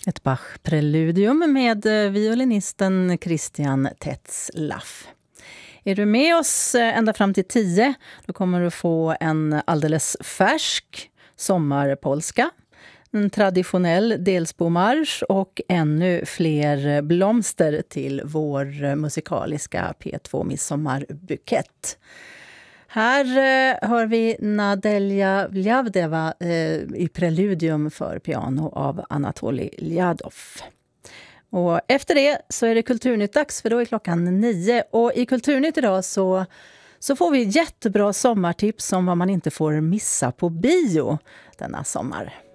Ett Bach-preludium med violinisten Christian Tetzlaff. Är du med oss ända fram till 10, då kommer du få en alldeles färsk sommarpolska, en traditionell Delsbomarsch och ännu fler blomster till vår musikaliska P2 midsommarbukett. Här hör vi Nadelia Vljavdeva i preludium för piano av Anatolij Ljadov. Och efter det så är det Kulturnytt-dags, för då är klockan 9. Och i Kulturnytt idag så får vi jättebra sommartips om vad man inte får missa på bio denna sommar.